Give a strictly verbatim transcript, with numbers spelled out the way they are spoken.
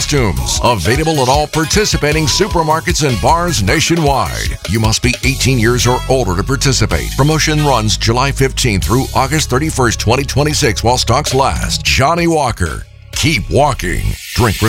costumes. Available at all participating supermarkets and bars nationwide. You must be eighteen years or older to participate. Promotion runs July fifteenth through August thirty-first, twenty twenty-six while stocks last. Johnnie Walker. Keep walking. Drink